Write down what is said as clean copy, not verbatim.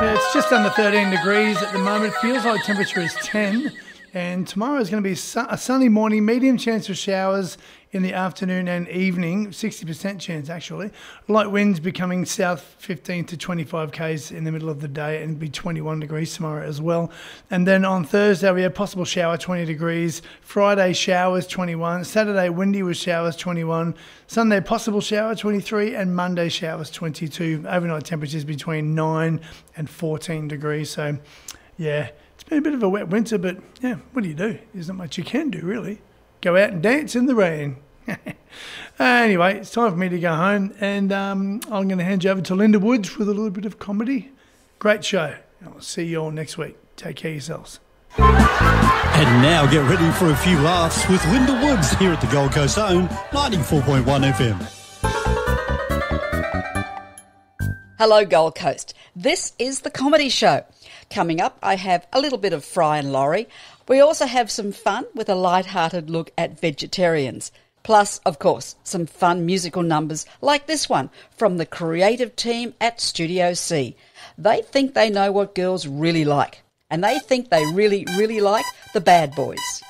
It's just under 13 degrees at the moment. Feels like temperature is 10. And tomorrow is going to be a sunny morning, medium chance of showers in the afternoon and evening, 60% chance actually. Light winds becoming south 15 to 25 k's in the middle of the day, and it'll be 21 degrees tomorrow as well. And then on Thursday we have possible shower, 20 degrees. Friday showers, 21. Saturday windy with showers, 21. Sunday possible shower, 23. And Monday showers, 22. Overnight temperatures between 9 and 14 degrees. So yeah, it's been a bit of a wet winter, but yeah, what do you do? There's not much you can do, really. Go out and dance in the rain. Anyway, it's time for me to go home, and I'm going to hand you over to Linda Woods with a little bit of comedy. Great show. I'll see you all next week. Take care of yourselves. And now get ready for a few laughs with Linda Woods here at the Gold Coast Own 94.1 FM. Hello, Gold Coast. This is the Comedy Show. Coming up, I have a little bit of Fry and Laurie. We also have some fun with a light-hearted look at vegetarians. Plus, of course, some fun musical numbers like this one from the creative team at Studio C. They think they know what girls really like, and they think they really, really like the Bad Boys.